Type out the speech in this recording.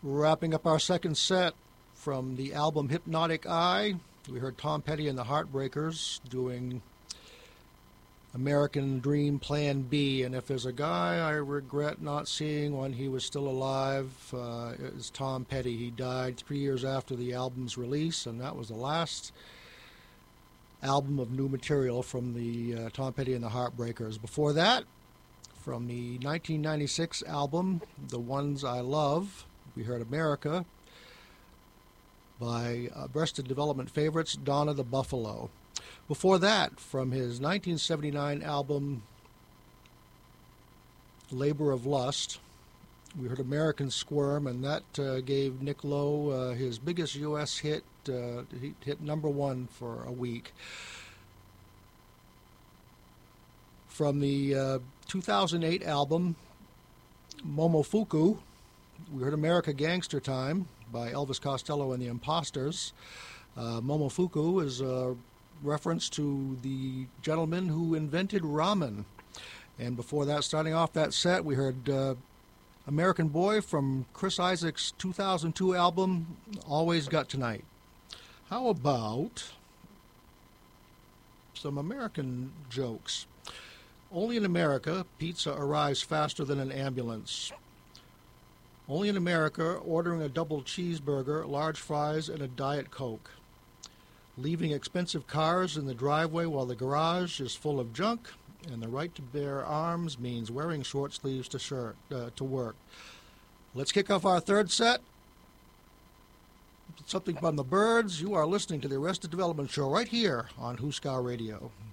Wrapping up our second set from the album Hypnotic Eye, we heard Tom Petty and the Heartbreakers doing American Dream Plan B. And if there's a guy I regret not seeing when he was still alive, it's Tom Petty. He died 3 years after the album's release, and that was the last album of new material from the Tom Petty and the Heartbreakers. Before that, from the 1996 album, The Ones I Love, we heard America by Arrested Development favorites Donna the Buffalo. Before that, from his 1979 album Labor of Lust, we heard American Squirm, and that gave Nick Lowe his biggest U.S. hit. He hit #1 for a week. From the 2008 album Momofuku, we heard America Gangster Time by Elvis Costello and the Imposters. Momofuku is a reference to the gentleman who invented ramen. And before that, starting off that set, we heard American Boy from Chris Isaak's 2002 album Always Got Tonight. How about some American jokes? Only in America, pizza arrives faster than an ambulance. Only in America, ordering a double cheeseburger, large fries, and a Diet Coke. Leaving expensive cars in the driveway while the garage is full of junk, and the right to bear arms means wearing short sleeves to work. Let's kick off our third set. Something from the Byrds. You are listening to the Arrested Development Show right here on Huskar Radio.